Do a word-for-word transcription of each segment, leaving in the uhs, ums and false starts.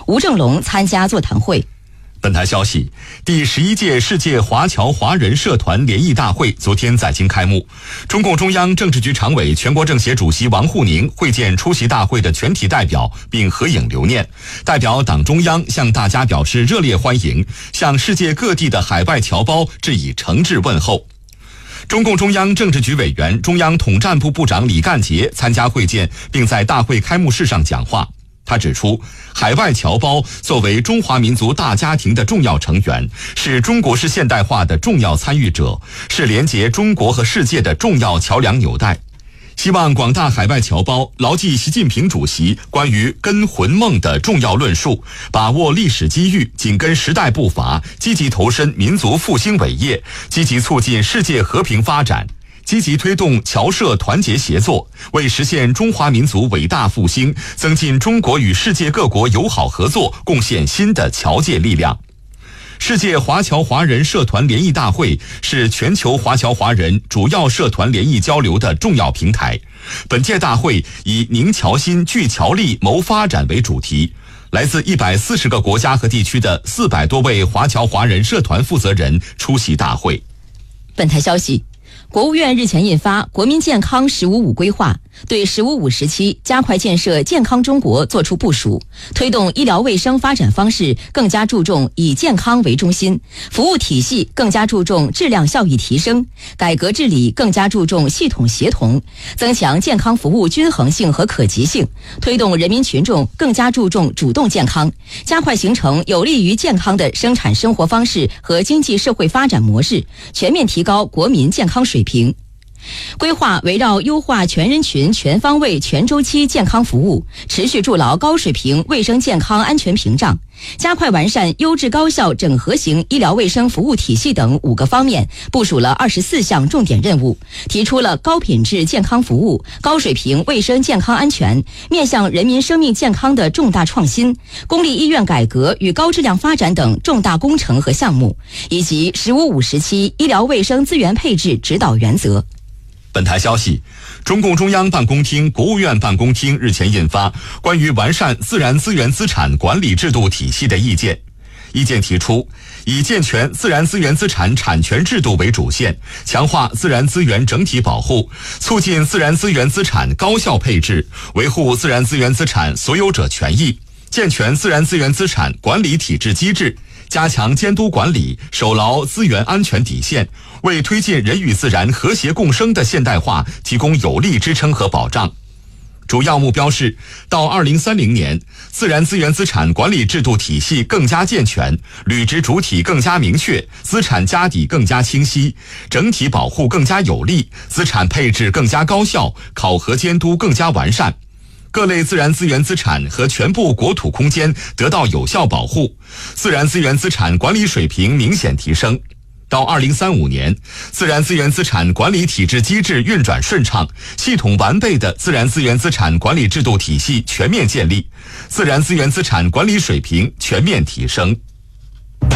吴正龙参加座谈会。 本台消息，第十一届世界华侨华人社团联谊大会昨天在京开幕。中共中央政治局常委、全国政协主席王沪宁会见出席大会的全体代表，并合影留念。代表党中央向大家表示热烈欢迎，向世界各地的海外侨胞致以诚挚问候。中共中央政治局委员、中央统战部部长李干杰参加会见，并在大会开幕式上讲话。他指出，海外侨胞作为中华民族大家庭的重要成员，是中国式现代化的重要参与者，是连结中国和世界的重要桥梁纽带。希望广大海外侨胞牢记习近平主席关于根魂梦的重要论述，把握历史机遇，紧跟时代步伐，积极投身民族复兴伟业，积极促进世界和平发展，积极推动侨社团结协作，为实现中华民族伟大复兴，增进中国与世界各国友好合作贡献新的侨界力量。世界华侨华人社团联谊大会是全球华侨华人主要社团联谊交流的重要平台。本届大会以凝侨心、聚侨力、谋发展为主题，来自一百四十个国家和地区的四百多位华侨华人社团负责人出席大会。 本台消息，国务院日前印发《国民健康“十五五”规划》，对“十五五”时期加快建设健康中国作出部署，推动医疗卫生发展方式更加注重以健康为中心，服务体系更加注重质量效益提升，改革治理更加注重系统协同，增强健康服务均衡性和可及性，推动人民群众更加注重主动健康，加快形成有利于健康的生产生活方式和经济社会发展模式，全面提高国民健康水平。规划围绕优化全人群、全方位、全周期健康服务，持续筑牢高水平卫生健康安全屏障，加快完善优质高效整合型医疗卫生服务体系等五个方面，部署了二十四项重点任务，提出了高品质健康服务、高水平卫生健康安全、面向人民生命健康的重大创新、公立医院改革与高质量发展等重大工程和项目，以及“十五五”时期医疗卫生资源配置指导原则。 本台消息，中共中央办公厅、国务院办公厅日前印发关于完善自然资源资产管理制度体系的意见。意见提出，以健全自然资源资产产权制度为主线，强化自然资源整体保护，促进自然资源资产高效配置，维护自然资源资产所有者权益，健全自然资源资产管理体制机制，加强监督管理，守牢资源安全底线，为推进人与自然和谐共生的现代化提供有力支撑和保障。主要目标是，到二零三零年，自然资源资产管理制度体系更加健全，履职主体更加明确，资产家底更加清晰，整体保护更加有力，资产配置更加高效，考核监督更加完善。各类自然资源资产和全部国土空间得到有效保护，自然资源资产管理水平明显提升。到二零三五年，自然资源资产管理体制机制运转顺畅，系统完备的自然资源资产管理制度体系全面建立，自然资源资产管理水平全面提升。 您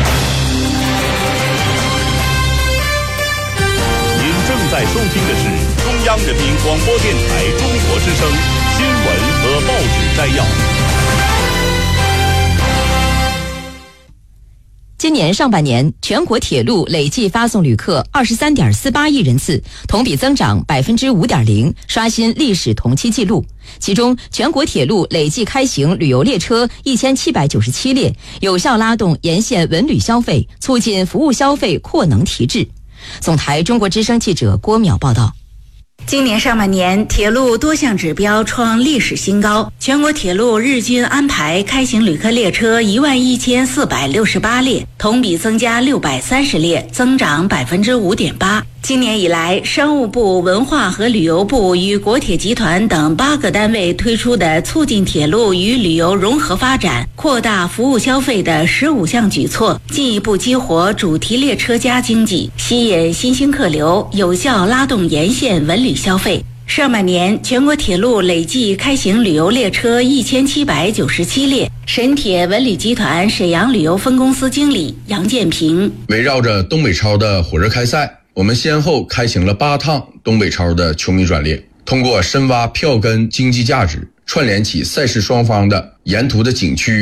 正在收听的是中央人民广播电台中国之声新闻和报纸摘要。 今年上半年，全国铁路累计发送旅客二十三点四八亿人次，同比增长百分之五点零，刷新历史同期纪录。其中，全国铁路累计开行旅游列车一千七百九十七列，有效拉动沿线文旅消费，促进服务消费扩能提质。总台中国之声记者郭淼报道。 今年上半年，铁路多项指标创历史新高。全国铁路日均安排开行旅客列车一万一千四百六十八列，同比增加六百三十列，增长百分之五点八。今年以来，商务部、文化和旅游部与国铁集团等八个单位推出的促进铁路与旅游融合发展、扩大服务消费的十五项举措，进一步激活主题列车加经济，吸引新兴客流，有效拉动沿线文旅消费。上半年，全国铁路累计开行旅游列车一千七百九十七列。沈铁文旅集团沈阳旅游分公司经理杨建平： 围绕着东北超的火热开赛，我们先后开行了八趟东北超的球迷专列，通过深挖票根经济价值，串联起赛事双方的沿途的景区